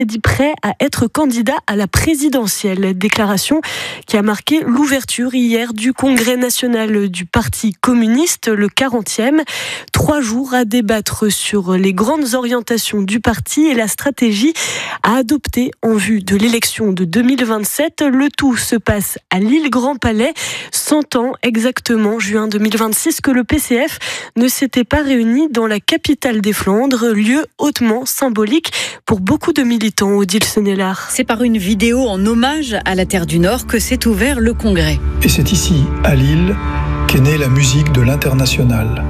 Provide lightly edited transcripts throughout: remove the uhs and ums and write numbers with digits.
dit prêt à être candidat à la présidentielle. Déclaration qui a marqué l'ouverture hier du Congrès national du Parti communiste, le 40e. 3 jours à débattre sur les grandes orientations du parti et la stratégie à adopter en vue de l'élection de 2027. Le tout se passe à l'île Grand Palais, 100 ans exactement, juin 2026, que le PCF ne s'était pas réuni dans la capitale des Flandres, lieu hautement symbolique pour beaucoup de militants, Odile Senelard. C'est par une vidéo en hommage à la Terre du Nord que s'est ouvert le congrès. Et c'est ici, à Lille, qu'est née la musique de l'Internationale.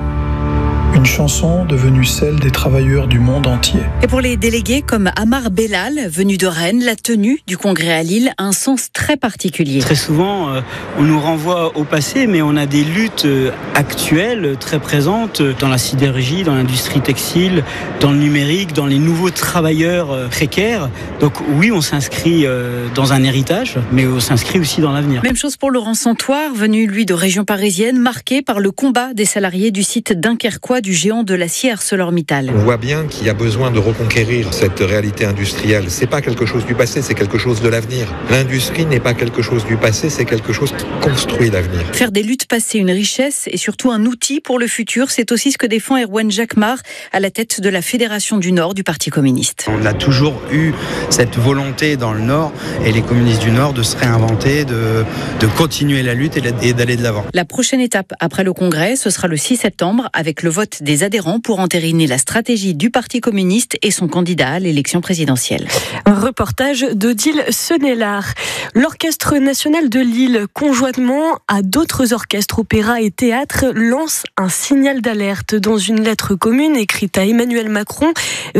Une chanson devenue celle des travailleurs du monde entier. Et pour les délégués comme Amar Bellal, venu de Rennes, la tenue du congrès à Lille a un sens très particulier. Très souvent, on nous renvoie au passé, mais on a des luttes actuelles très présentes dans la sidérurgie, dans l'industrie textile, dans le numérique, dans les nouveaux travailleurs précaires. Donc oui, on s'inscrit dans un héritage, mais on s'inscrit aussi dans l'avenir. Même chose pour Laurent Santoire, venu lui de région parisienne, marqué par le combat des salariés du site dunkerquois du géant de l'acier ArcelorMittal. On voit bien qu'il y a besoin de reconquérir cette réalité industrielle. C'est pas quelque chose du passé, c'est quelque chose de l'avenir. L'industrie n'est pas quelque chose du passé, c'est quelque chose qui construit l'avenir. Faire des luttes passées une richesse et surtout un outil pour le futur, c'est aussi ce que défend Erwan Jacquemart à la tête de la Fédération du Nord du Parti communiste. On a toujours eu cette volonté dans le Nord et les communistes du Nord de se réinventer, de continuer la lutte et d'aller de l'avant. La prochaine étape après le congrès, ce sera le 6 septembre avec le vote des adhérents pour entériner la stratégie du Parti communiste et son candidat à l'élection présidentielle. Un reportage d'Odile Senelard. L'Orchestre national de Lille, conjointement à d'autres orchestres, opéras et théâtres, lance un signal d'alerte. Dans une lettre commune écrite à Emmanuel Macron,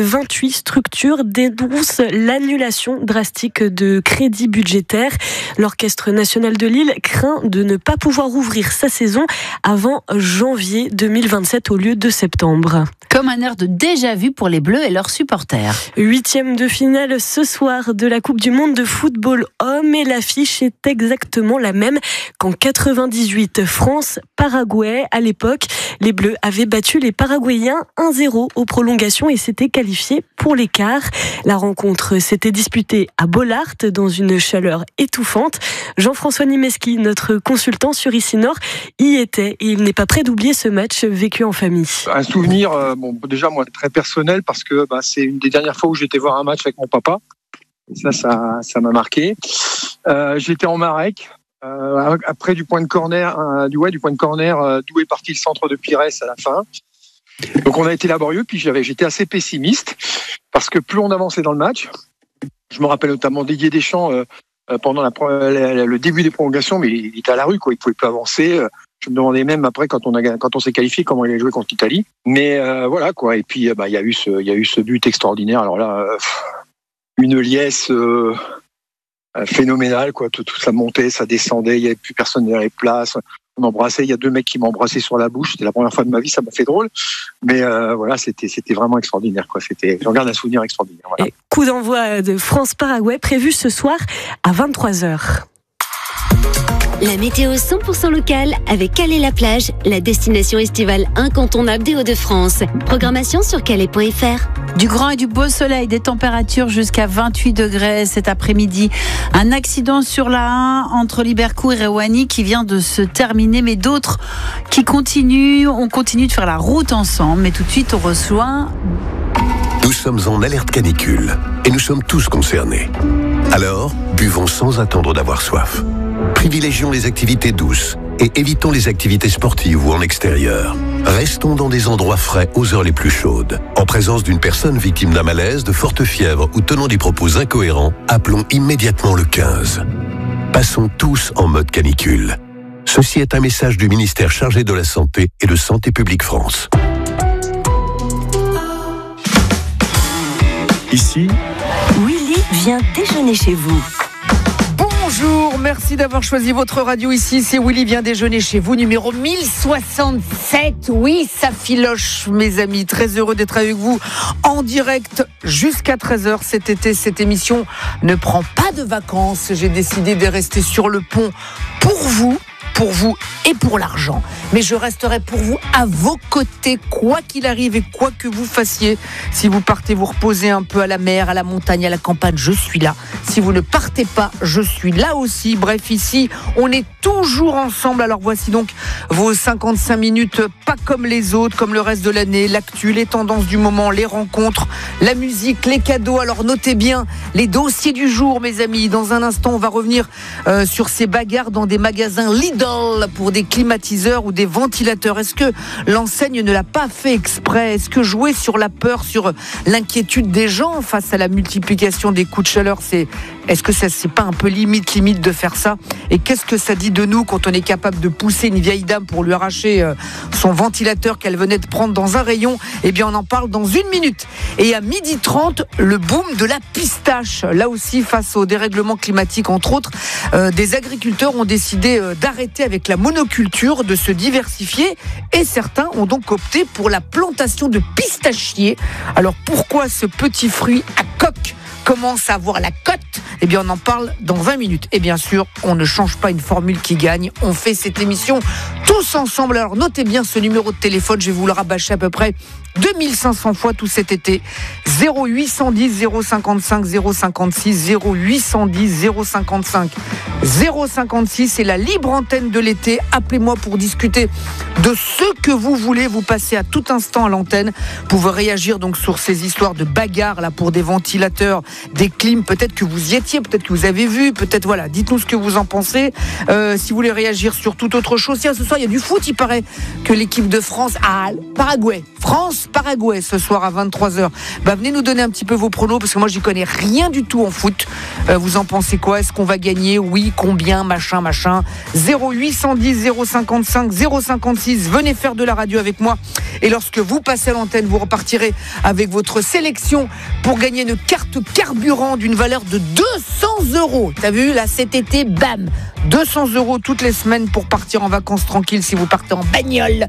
28 structures dénoncent l'annulation drastique de crédits budgétaires. L'Orchestre national de Lille craint de ne pas pouvoir ouvrir sa saison avant janvier 2027 au lieu de septembre. Comme un air de déjà-vu pour les Bleus et leurs supporters. 8e de finale ce soir de la Coupe du Monde de football homme et l'affiche est exactement la même qu'en 98. France-Paraguay. À l'époque, les Bleus avaient battu les Paraguayens 1-0 aux prolongations et s'étaient qualifiés pour les quarts. La rencontre s'était disputée à Bollaert dans une chaleur étouffante. Jean-François Nimeski, notre consultant sur Ici Nord, y était et il n'est pas prêt d'oublier ce match vécu en famille. Un souvenir, déjà moi très personnel parce que c'est une des dernières fois où j'étais voir un match avec mon papa. Et ça m'a marqué. J'étais en Marek, après du point de corner, d'où est parti le centre de Pires à la fin. Donc on a été laborieux, puis j'étais assez pessimiste parce que plus on avançait dans le match, je me rappelle notamment Didier Deschamps pendant le début des prolongations, mais il était à la rue, quoi. Il pouvait plus avancer. Je me demandais même après quand on s'est qualifié comment il a joué contre l'Italie. Mais voilà quoi. Et puis il y a eu ce but extraordinaire. Alors là, une liesse phénoménale quoi. Tout ça montait, ça descendait. Il y avait plus personne dans les places. On embrassait. Il y a 2 mecs qui m'embrassaient sur la bouche. C'était la première fois de ma vie. Ça m'a fait drôle. Mais voilà, c'était vraiment extraordinaire quoi. J'en garde un souvenir extraordinaire. Voilà. Et coup d'envoi de France-Paraguay prévu ce soir à 23h. La météo 100% locale avec Calais-la-Plage, la destination estivale incontournable des Hauts-de-France. Programmation sur calais.fr. Du grand et du beau soleil, des températures jusqu'à 28 degrés cet après-midi. Un accident sur la 1 entre Libercourt et Rewanny qui vient de se terminer, mais d'autres qui continuent. On continue de faire la route ensemble, mais tout de suite on reçoit... Nous sommes en alerte canicule et nous sommes tous concernés. Alors, buvons sans attendre d'avoir soif. Privilégions les activités douces et évitons les activités sportives ou en extérieur. Restons dans des endroits frais aux heures les plus chaudes. En présence d'une personne victime d'un malaise, de forte fièvre ou tenant des propos incohérents, appelons immédiatement le 15. Passons tous en mode canicule. Ceci est un message du ministère chargé de la Santé et de Santé publique France. Ici, Willy vient déjeuner chez vous. Bonjour, merci d'avoir choisi votre radio ici. C'est Willy vient déjeuner chez vous, numéro 1067. Oui, ça filoche, mes amis. Très heureux d'être avec vous en direct jusqu'à 13h cet été. Cette émission ne prend pas de vacances. J'ai décidé de rester sur le pont pour vous. pour vous et pour l'argent. Mais je resterai pour vous à vos côtés, quoi qu'il arrive et quoi que vous fassiez. Si vous partez vous reposer un peu à la mer, à la montagne, à la campagne, je suis là. Si vous ne partez pas, je suis là aussi. Bref, ici, on est toujours ensemble. Alors voici donc vos 55 minutes, pas comme les autres, comme le reste de l'année, l'actu, les tendances du moment, les rencontres, la musique, les cadeaux. Alors notez bien les dossiers du jour, mes amis. Dans un instant, on va revenir sur ces bagarres dans des magasins Lidl pour des climatiseurs ou des ventilateurs. Est-ce que l'enseigne ne l'a pas fait exprès? Est-ce que jouer sur la peur, sur l'inquiétude des gens face à la multiplication des coups de chaleur, est-ce que ça c'est pas un peu limite de faire ça? Et qu'est-ce que ça dit de nous quand on est capable de pousser une vieille dame pour lui arracher son ventilateur qu'elle venait de prendre dans un rayon? Eh bien on en parle dans 1 minute. Et à 12h30, le boom de la pistache. Là aussi, face au dérèglement climatique entre autres, des agriculteurs ont décidé d'arrêter avec la monoculture, de se diversifier, et certains ont donc opté pour la plantation de pistachiers. Alors pourquoi ce petit fruit à coque commence à avoir la cote? Eh bien on en parle dans 20 minutes. Et bien sûr, on ne change pas une formule qui gagne. On fait cette émission tous ensemble. Alors notez bien ce numéro de téléphone, je vais vous le rabâcher à peu près 2500 fois tout cet été. 0810 055 056 0810 055 056. C'est la libre antenne de l'été. Appelez-moi pour discuter de ce que vous voulez. Vous passez à tout instant à l'antenne. Vous pouvez réagir donc sur ces histoires de bagarres là pour des ventilateurs, des clims. Peut-être que vous y étiez, peut-être que vous avez vu, peut-être voilà. Dites-nous ce que vous en pensez. Si vous voulez réagir sur toute autre chose. Tiens, ce soir il y a du foot. Il paraît que l'équipe de France a Paraguay. France-Paraguay ce soir à 23h. Venez nous donner un petit peu vos pronos parce que moi j'y connais rien du tout en foot. Vous en pensez quoi? Est-ce qu'on va gagner? Oui, combien? Machin. 0810 055 056. Venez faire de la radio avec moi. Et lorsque vous passez à l'antenne, vous repartirez avec votre sélection pour gagner une carte carburant d'une valeur de 200 €. T'as vu là cet été, bam, 200 € toutes les semaines pour partir en vacances tranquille si vous partez en bagnole.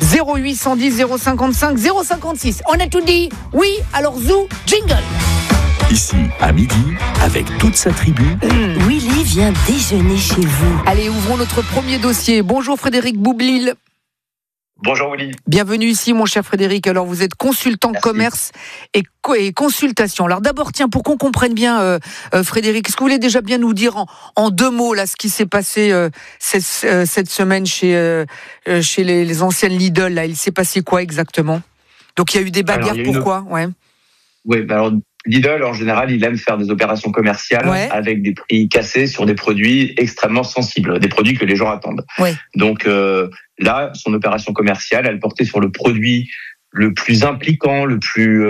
0810 055 056. On a tout dit? Oui, alors zou, jingle. Ici, à midi, avec toute sa tribu. Willy vient déjeuner chez vous. Allez, ouvrons notre premier dossier. Bonjour Frédéric Boublil. Bonjour Willy. Bienvenue ici mon cher Frédéric. Alors vous êtes consultant commerce et consultation. Alors d'abord tiens, pour qu'on comprenne bien Frédéric, est-ce que vous voulez déjà bien nous dire en 2 mots là ce qui s'est passé cette semaine chez les anciennes Lidl là? Il s'est passé quoi exactement? Donc il y a eu des bagarres, pourquoi? Oui, alors Lidl en général il aime faire des opérations commerciales avec des prix cassés sur des produits extrêmement sensibles, des produits que les gens attendent. Donc là, son opération commerciale, elle portait sur le produit le plus impliquant, le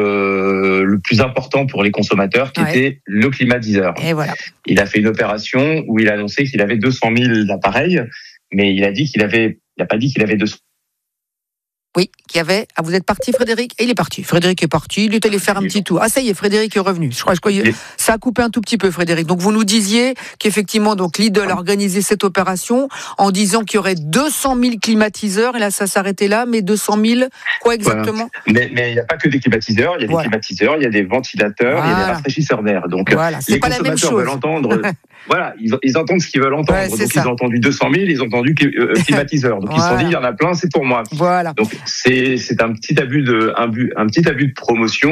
plus important pour les consommateurs, qui était le climatiseur. Et voilà. Il a fait une opération où il a annoncé qu'il avait 200 000 appareils, mais il a pas dit qu'il avait 200. Oui, qu'il y avait. Ah, vous êtes parti, Frédéric? Et il est parti. Frédéric est parti. Il est allé faire un petit tour. Ah, ça y est, Frédéric est revenu. Je crois ça a coupé un tout petit peu, Frédéric. Donc, vous nous disiez qu'effectivement, donc, Lidl a organisé cette opération en disant qu'il y aurait 200 000 climatiseurs. Et là, ça s'arrêtait là. Mais 200 000, quoi exactement? Mais il n'y a pas que des climatiseurs. Il y a des climatiseurs, il y a des ventilateurs, il y a des rafraîchisseurs d'air. Donc, les consommateurs veulent entendre. Voilà, ils entendent ce qu'ils veulent entendre. Donc, ils ont entendu 200 000, ils ont entendu climatiseur. Donc, ils se sont dit, il y en a plein, c'est pour moi. Voilà. Donc, c'est un petit abus de promotion.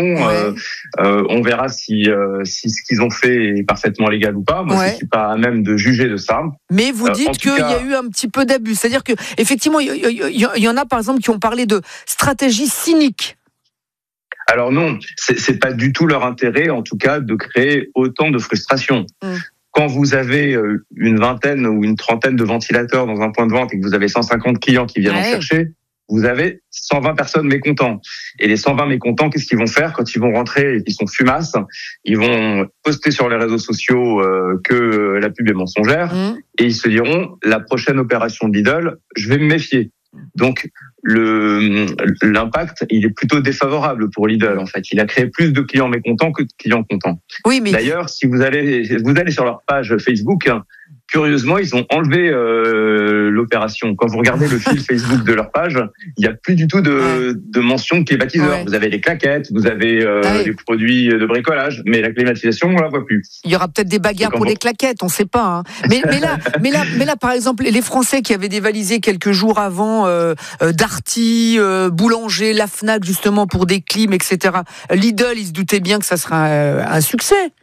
On verra si ce qu'ils ont fait est parfaitement légal ou pas. Moi, je suis pas à même de juger de ça. Mais vous dites qu'il y a eu un petit peu d'abus. C'est-à-dire que effectivement, il y en a par exemple qui ont parlé de stratégie cynique. Alors non, c'est pas du tout leur intérêt, en tout cas, de créer autant de frustration. Quand vous avez une vingtaine ou une trentaine de ventilateurs dans un point de vente et que vous avez 150 clients qui viennent en chercher, vous avez 120 personnes mécontents. Et les 120 mécontents, qu'est-ce qu'ils vont faire quand ils vont rentrer et qu'ils sont fumasses? Ils vont poster sur les réseaux sociaux que la pub est mensongère et ils se diront, la prochaine opération de Lidl, je vais me méfier. Donc, l'impact, il est plutôt défavorable pour Lidl, en fait. Il a créé plus de clients mécontents que de clients contents. Oui, mais... D'ailleurs, si vous allez sur leur page Facebook, curieusement, ils ont enlevé l'opération. Quand vous regardez le fil Facebook de leur page, il n'y a plus du tout de mention de climatiseur. Vous avez les claquettes, vous avez les produits de bricolage, mais la climatisation, on la voit plus. Il y aura peut-être des bagarres pour les claquettes, on ne sait pas. Hein. Mais là, par exemple, les Français qui avaient dévalisé quelques jours avant Darty, Boulanger, la Fnac, justement pour des clims, etc. Lidl, ils se doutaient bien que ça sera un succès.